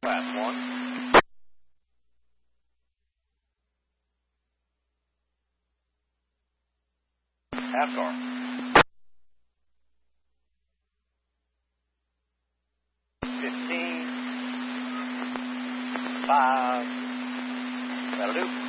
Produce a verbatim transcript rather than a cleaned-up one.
Class one. Half car. Fifteen. Five. That'll do.